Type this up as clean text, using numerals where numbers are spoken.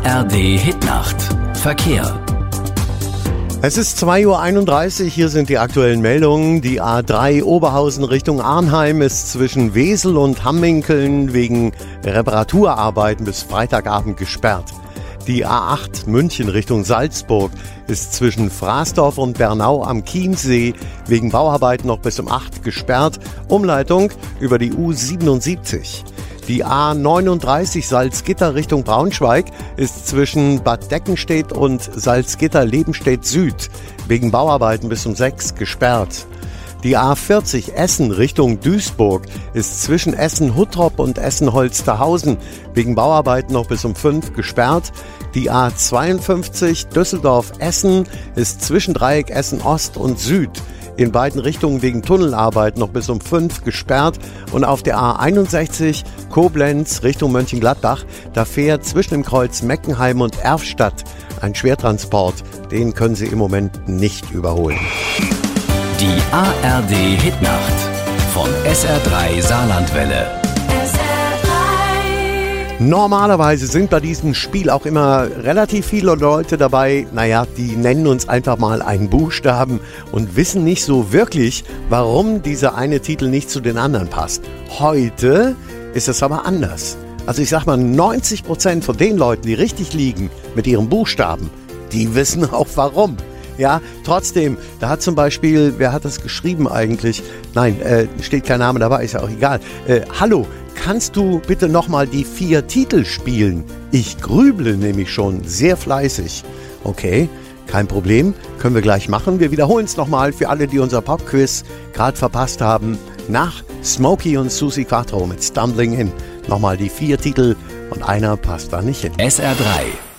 ARD Hitnacht. Verkehr. Es ist 2:31 Uhr, hier sind die aktuellen Meldungen. Die A3 Oberhausen Richtung Arnheim ist zwischen Wesel und Hamminkeln wegen Reparaturarbeiten bis Freitagabend gesperrt. Die A8 München Richtung Salzburg ist zwischen Frasdorf und Bernau am Chiemsee wegen Bauarbeiten noch bis um 8 gesperrt. Umleitung über die U77. Die A39 Salzgitter Richtung Braunschweig ist zwischen Bad Deckenstedt und Salzgitter-Lebenstedt Süd wegen Bauarbeiten bis um 6 gesperrt. Die A40 Essen Richtung Duisburg ist zwischen Essen-Huttrop und Essen-Holsterhausen wegen Bauarbeiten noch bis um 5 gesperrt. Die A52 Düsseldorf-Essen ist zwischen Dreieck Essen-Ost und Süd in beiden Richtungen wegen Tunnelarbeit noch bis um 5 gesperrt. Und auf der A61 Koblenz Richtung Mönchengladbach, da fährt zwischen dem Kreuz Meckenheim und Erfstadt ein Schwertransport. Den können Sie im Moment nicht überholen. Die ARD Hitnacht von SR3 Saarlandwelle. Normalerweise sind bei diesem Spiel auch immer relativ viele Leute dabei, die nennen uns einfach mal einen Buchstaben und wissen nicht so wirklich, warum dieser eine Titel nicht zu den anderen passt. Heute ist es aber anders. Also ich sag mal, 90% von den Leuten, die richtig liegen mit ihrem Buchstaben, die wissen auch warum. Ja, trotzdem, da hat zum Beispiel, wer hat das geschrieben eigentlich? Nein, steht kein Name dabei, ist ja auch egal. Hallo, kannst du bitte nochmal die 4 Titel spielen? Ich grüble nämlich schon sehr fleißig. Okay, kein Problem, können wir gleich machen. Wir wiederholen es nochmal für alle, die unser Popquiz gerade verpasst haben. Nach Smokey und Susi Quattro mit Stumbling In. Nochmal die 4 Titel und einer passt da nicht hin. SR3